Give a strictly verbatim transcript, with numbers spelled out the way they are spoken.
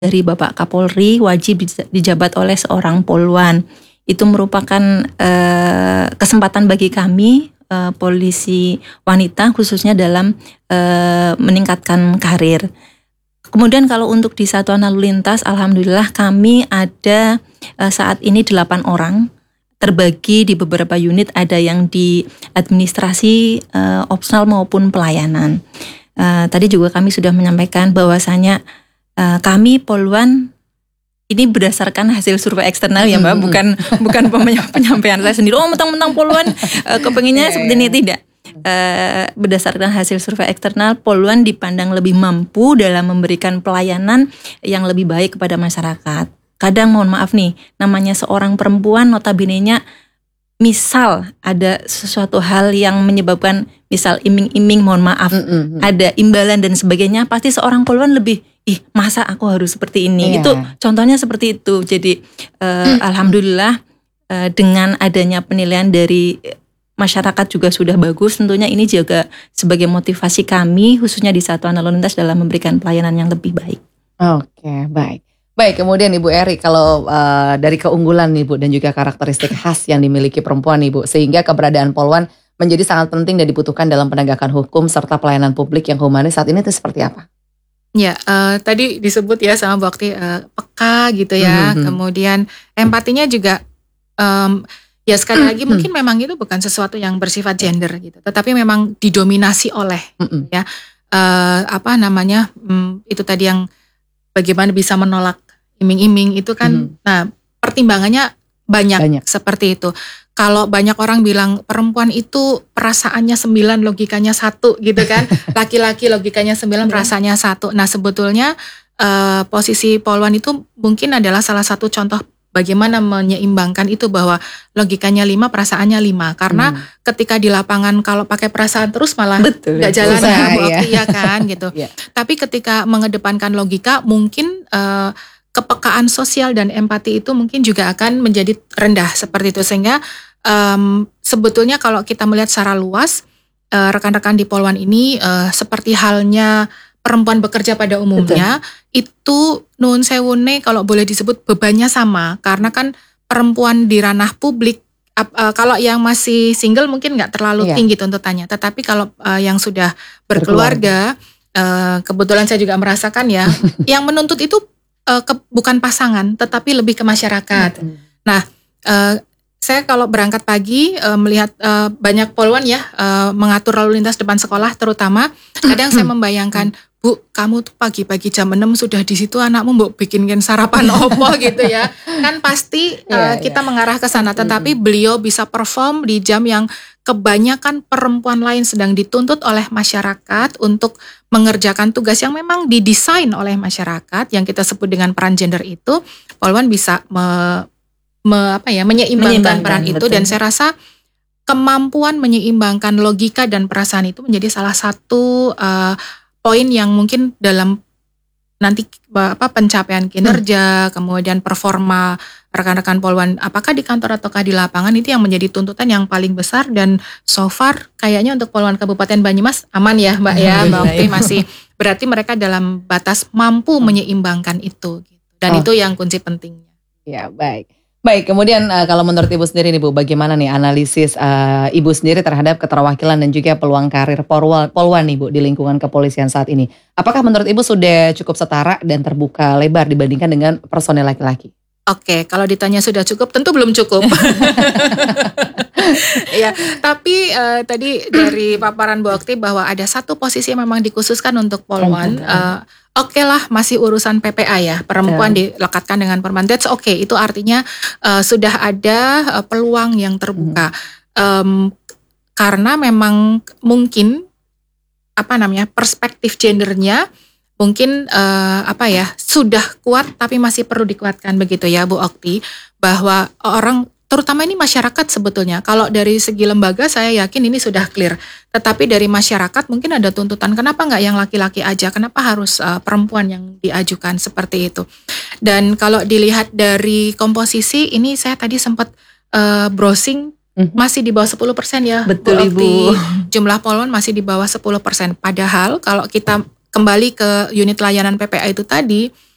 dari Bapak Kapolri wajib dijabat oleh seorang Polwan. Itu merupakan uh, kesempatan bagi kami uh, polisi wanita khususnya dalam uh, meningkatkan karir. Kemudian kalau untuk di Satuan Lalu Lintas, alhamdulillah kami ada uh, saat ini delapan orang terbagi di beberapa unit, ada yang di administrasi, uh, opsional maupun pelayanan. Uh, tadi juga kami sudah menyampaikan bahwasanya uh, kami Polwan ini berdasarkan hasil survei eksternal ya Mbak, bukan bukan penyampaian saya sendiri. Oh mentang-mentang Polwan uh, kepenginnya yeah, seperti ini, tidak. Uh, berdasarkan hasil survei eksternal, Polwan dipandang lebih mampu dalam memberikan pelayanan yang lebih baik kepada masyarakat. Kadang mohon maaf nih, namanya seorang perempuan notabene-nya misal ada sesuatu hal yang menyebabkan misal iming-iming, mohon maaf, mm-hmm. ada imbalan dan sebagainya, pasti seorang Polwan lebih ih masa aku harus seperti ini, yeah. Itu contohnya seperti itu. Jadi uh, alhamdulillah uh, dengan adanya penilaian dari masyarakat juga sudah bagus, tentunya ini juga sebagai motivasi kami khususnya di Satuan Lalu Lintas dalam memberikan pelayanan yang lebih baik. Oke, baik. Baik, kemudian Ibu Eri, kalau uh, dari keunggulan nih Bu dan juga karakteristik khas yang dimiliki perempuan nih Bu, sehingga keberadaan Polwan menjadi sangat penting dan dibutuhkan dalam penegakan hukum serta pelayanan publik yang humanis saat ini itu seperti apa? Ya, uh, tadi disebut ya sama Bu Okti uh, peka gitu ya, mm-hmm. kemudian empatinya juga um, ya sekali lagi mm-hmm. mungkin memang itu bukan sesuatu yang bersifat gender gitu, tetapi memang didominasi oleh mm-hmm. ya uh, apa namanya um, itu tadi yang bagaimana bisa menolak iming-iming itu kan, mm-hmm. nah pertimbangannya banyak, banyak seperti itu. Kalau banyak orang bilang perempuan itu perasaannya sembilan, logikanya satu gitu kan. Laki-laki logikanya sembilan, perasaannya satu. Nah sebetulnya uh, posisi Polwan itu mungkin adalah salah satu contoh bagaimana menyeimbangkan itu, bahwa logikanya lima, perasaannya lima. Karena hmm. ketika di lapangan kalau pakai perasaan terus malah gak jalan ya Bu Okti ya kan gitu. Yeah. Tapi ketika mengedepankan logika mungkin uh, kepekaan sosial dan empati itu mungkin juga akan menjadi rendah seperti itu, sehingga um, sebetulnya kalau kita melihat secara luas uh, rekan-rekan di Polwan ini uh, seperti halnya perempuan bekerja pada umumnya. Betul. Itu nuwun sewune kalau boleh disebut bebannya sama, karena kan perempuan di ranah publik uh, uh, kalau yang masih single mungkin nggak terlalu iya. tinggi tuntutannya, tetapi kalau uh, yang sudah berkeluarga, berkeluarga. Uh, kebetulan saya juga merasakan ya yang menuntut itu Uh, ke, bukan pasangan, tetapi lebih ke masyarakat. Mm-hmm. Nah, uh, saya kalau berangkat pagi uh, melihat uh, banyak Polwan ya uh, mengatur lalu lintas depan sekolah, terutama kadang saya membayangkan, Bu, kamu tuh pagi-pagi jam enam sudah di situ, anakmu mau bikinkan sarapan opo gitu ya. Kan pasti uh, yeah, kita yeah. mengarah ke sana, tetapi mm-hmm. beliau bisa perform di jam yang kebanyakan perempuan lain sedang dituntut oleh masyarakat untuk mengerjakan tugas yang memang didesain oleh masyarakat, yang kita sebut dengan peran gender itu. Polwan bisa me, me, apa ya, menyeimbangkan, menyeimbangkan peran betul. Itu, dan saya rasa kemampuan menyeimbangkan logika dan perasaan itu menjadi salah satu uh, poin yang mungkin dalam nanti apa pencapaian kinerja, hmm. kemudian performa rekan-rekan Polwan, apakah di kantor ataukah di lapangan, itu yang menjadi tuntutan yang paling besar. Dan so far kayaknya untuk Polwan Kabupaten Banyumas aman ya Mbak ya, Mbak Okti, masih berarti mereka dalam batas mampu menyeimbangkan itu gitu. Dan oh. itu yang kunci pentingnya. Ya, baik. Baik, kemudian uh, kalau menurut Ibu sendiri nih Bu, bagaimana nih analisis uh, Ibu sendiri terhadap keterwakilan dan juga peluang karir Polwan, Polwan nih Bu di lingkungan kepolisian saat ini? Apakah menurut Ibu sudah cukup setara dan terbuka lebar dibandingkan dengan personel laki-laki? Oke, kalau ditanya sudah cukup, tentu belum cukup. Ya, tapi uh, tadi dari paparan Bu Okti bahwa ada satu posisi yang memang dikhususkan untuk Polwan. Uh, Oke okay lah, masih urusan P P A ya, perempuan yeah. dilekatkan dengan perempuan. That's oke, okay. Itu artinya uh, sudah ada uh, peluang yang terbuka. Hmm. Um, karena memang mungkin apa namanya perspektif gendernya mungkin uh, apa ya sudah kuat, tapi masih perlu dikuatkan begitu ya Bu Okti, bahwa orang terutama ini masyarakat sebetulnya. Kalau dari segi lembaga saya yakin ini sudah clear. Tetapi dari masyarakat mungkin ada tuntutan, kenapa nggak yang laki-laki aja? Kenapa harus uh, perempuan yang diajukan seperti itu? Dan kalau dilihat dari komposisi, ini saya tadi sempat uh, browsing, mm-hmm. masih di bawah sepuluh persen ya. Betul Ibu. Jumlah Polwan masih di bawah sepuluh persen. Padahal kalau kita kembali ke unit layanan P P A itu tadi,